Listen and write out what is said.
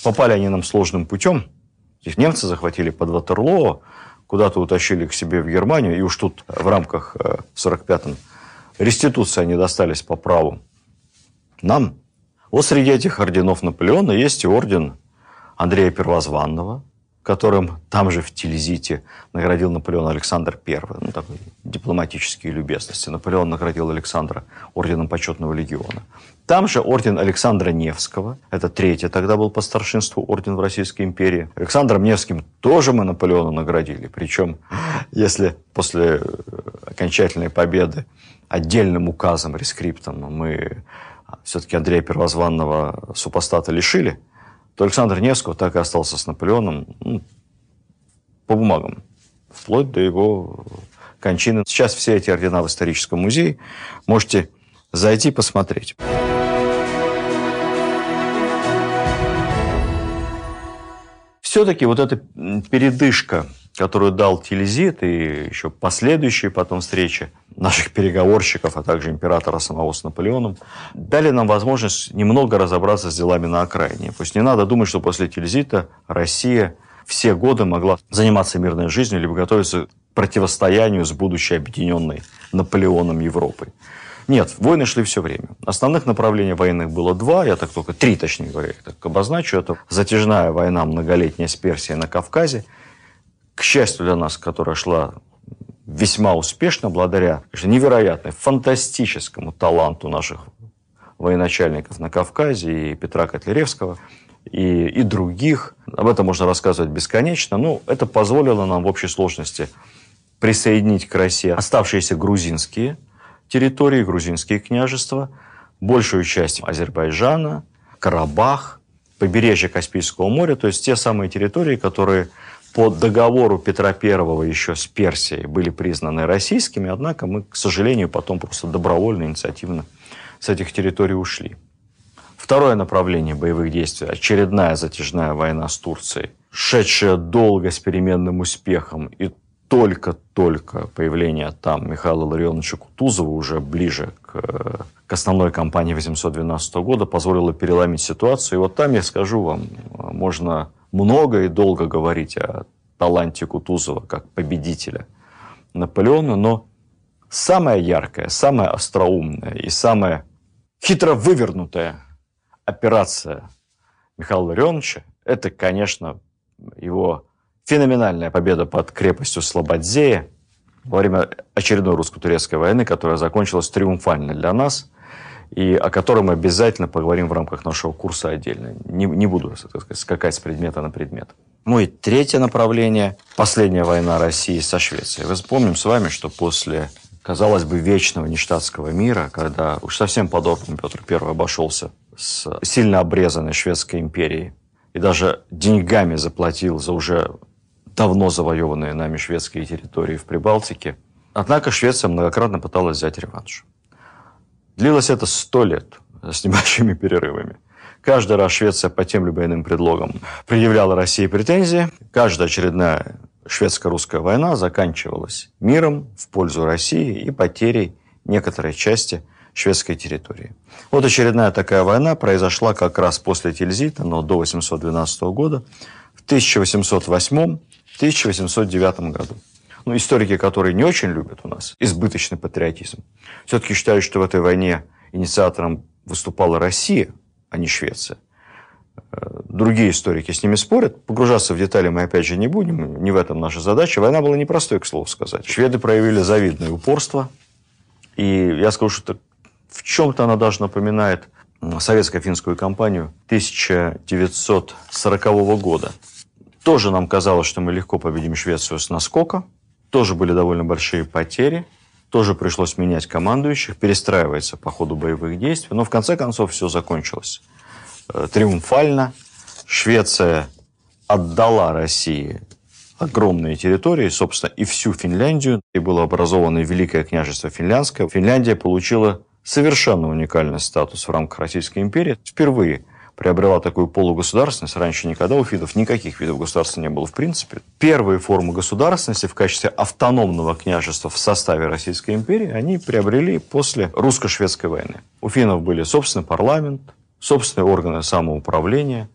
Попали они нам сложным путем. Их немцы захватили под Ватерлоо, куда-то утащили к себе в Германию, и уж тут в рамках 45-м реституции они достались по праву нам. Вот среди этих орденов Наполеона есть и орден Андрея Первозванного, которым там же в Тильзите наградил Наполеон Александр I. Ну, такой дипломатические любезности. Наполеон наградил Александра орденом Почетного легиона. Там же орден Александра Невского. Это третий тогда был по старшинству орден в Российской империи. Александром Невским тоже мы Наполеона наградили. Причем, если после окончательной победы отдельным указом, рескриптом мы все-таки Андрея Первозванного супостата лишили, то Александр Невского так и остался с Наполеоном по бумагам, вплоть до его кончины. Сейчас все эти ордена в историческом музее. Можете зайти посмотреть. Все-таки вот эта передышка, которую дал Тильзит, и еще последующие потом встречи наших переговорщиков, а также императора самого с Наполеоном, дали нам возможность немного разобраться с делами на окраине. Пусть не надо думать, что после Тильзита Россия все годы могла заниматься мирной жизнью, либо готовиться к противостоянию с будущей объединенной Наполеоном Европой. Нет, войны шли все время. Основных направлений военных было два, я так только три, точнее говоря, их так обозначу. Это затяжная война многолетняя с Персией на Кавказе, к счастью для нас, которая шла весьма успешно, благодаря невероятно фантастическому таланту наших военачальников на Кавказе, и Петра Котляревского, и других. Об этом можно рассказывать бесконечно, но это позволило нам в общей сложности присоединить к России оставшиеся грузинские территории, грузинские княжества, большую часть Азербайджана, Карабах, побережье Каспийского моря, то есть те самые территории, которые по договору Петра I еще с Персией были признаны российскими, однако мы, к сожалению, потом просто добровольно, инициативно с этих территорий ушли. Второе направление боевых действий – очередная затяжная война с Турцией, шедшая долго с переменным успехом, и только-только появление там Михаила Ларионовича Кутузова уже ближе к основной кампании 812 года позволило переломить ситуацию. И вот там, я скажу вам, можно много и долго говорить о таланте Кутузова как победителя Наполеона, но самая яркая, самая остроумная и самая хитро вывернутая операция Михаила Ларионовича – это, конечно, его феноменальная победа под крепостью Слободзея во время очередной русско-турецкой войны, которая закончилась триумфально для нас, и о которой мы обязательно поговорим в рамках нашего курса отдельно. Не буду, так сказать, скакать с предмета на предмет. Ну и третье направление – последняя война России со Швецией. Мы помним с вами, что после, казалось бы, вечного нештатского мира, когда уж совсем подобным Петр I обошелся с сильно обрезанной Шведской империей и даже деньгами заплатил за уже давно завоеванные нами шведские территории в Прибалтике. Однако Швеция многократно пыталась взять реванш. Длилось это 100 лет с небольшими перерывами. Каждый раз Швеция по тем либо иным предлогам предъявляла России претензии. Каждая очередная шведско-русская война заканчивалась миром в пользу России и потерей некоторой части шведской территории. Вот очередная такая война произошла как раз после Тильзита, но до 812 года, в 1808-1809 году. Ну, историки, которые не очень любят у нас избыточный патриотизм, все-таки считают, что в этой войне инициатором выступала Россия, а не Швеция. Другие историки с ними спорят. Погружаться в детали мы опять же не будем, не в этом наша задача. Война была непростой, к слову сказать. Шведы проявили завидное упорство. И я скажу, что в чем-то она даже напоминает советско-финскую кампанию 1940 года. Тоже нам казалось, что мы легко победим Швецию с наскока. Тоже были довольно большие потери. Тоже пришлось менять командующих, перестраиваться по ходу боевых действий. Но в конце концов все закончилось триумфально. Швеция отдала России огромные территории, собственно, и всю Финляндию. И было образовано Великое княжество Финляндское. Финляндия получила совершенно уникальный статус в рамках Российской империи. Впервые приобрела такую полугосударственность. Раньше никогда у финнов никаких видов государства не было в принципе. Первые формы государственности в качестве автономного княжества в составе Российской империи они приобрели после русско-шведской войны. У финнов были собственный парламент, собственные органы самоуправления,